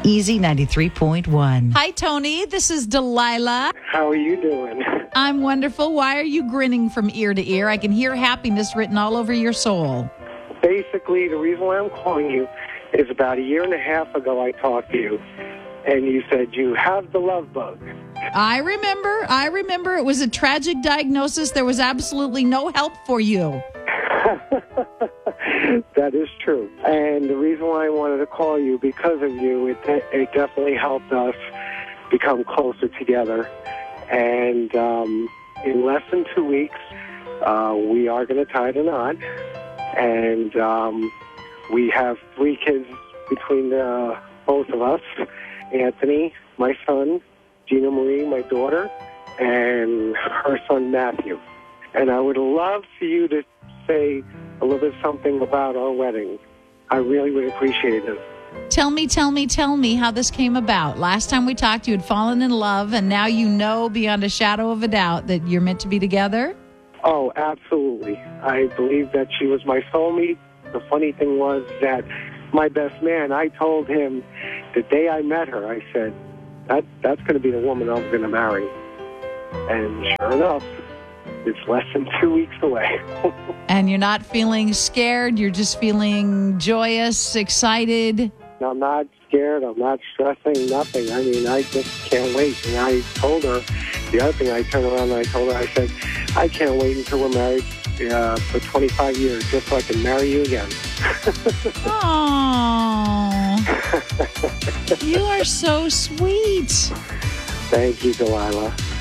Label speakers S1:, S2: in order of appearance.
S1: Easy 93.1.
S2: Hi, Tony. This is Delilah.
S3: How are you doing?
S2: I'm wonderful. Why are you grinning from ear to ear? I can hear happiness written all over your soul.
S3: Basically, the reason why I'm calling you is about a year and a half ago I talked to you, and you said you have the love bug.
S2: I remember. It was a tragic diagnosis. There was absolutely no help for you.
S3: That is true. And the reason why I wanted to call you, because of you, it definitely helped us become closer together. And in less than 2 weeks, we are going to tie the knot. And we have 3 kids between both of us. Anthony, my son, Gina Marie, my daughter, and her son, Matthew. And I would love for you to say a little bit something about our wedding. I really would appreciate it.
S2: Tell me how this came about. Last time we talked, you had fallen in love, and now you know beyond a shadow of a doubt that you're meant to be together?
S3: Oh, absolutely. I believe that she was my soulmate. The funny thing was that my best man, I told him the day I met her, I said, that's going to be the woman I'm going to marry. And sure enough, it's less than 2 weeks away.
S2: And you're not feeling scared. You're just feeling joyous, excited.
S3: I'm not scared. I'm not stressing, nothing. I mean, I just can't wait. And I told her, the other thing I turned around and I told her, I said, I can't wait until we're married for 25 years just so I can marry you again.
S2: Aww. You are so sweet.
S3: Thank you, Delilah.